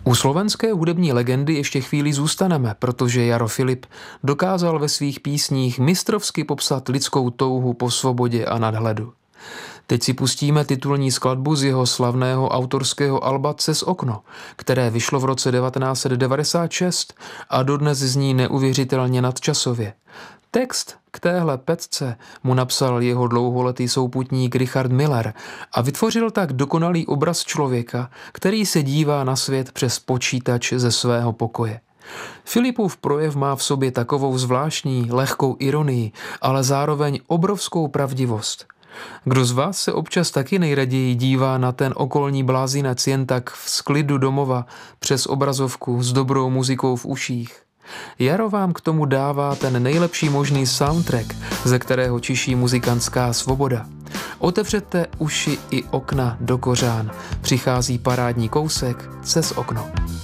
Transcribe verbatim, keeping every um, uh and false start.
U slovenské hudební legendy ještě chvíli zůstaneme, protože Jaro Filip dokázal ve svých písních mistrovsky popsat lidskou touhu po svobodě a nadhledu. Teď si pustíme titulní skladbu z jeho slavného autorského alba Cez okno, které vyšlo v roce devatenáct set devadesát šest a dodnes zní neuvěřitelně nadčasově. Text k téhle pecce mu napsal jeho dlouholetý souputník Richard Miller a vytvořil tak dokonalý obraz člověka, který se dívá na svět přes počítač ze svého pokoje. Filipův projev má v sobě takovou zvláštní, lehkou ironii, ale zároveň obrovskou pravdivost. Kdo z vás se občas taky nejraději dívá na ten okolní blázinec jen tak v sklidu domova přes obrazovku s dobrou muzikou v uších? Jaro vám k tomu dává ten nejlepší možný soundtrack, ze kterého čiší muzikantská svoboda. Otevřete uši i okna do kořán. Přichází parádní kousek Cez okno.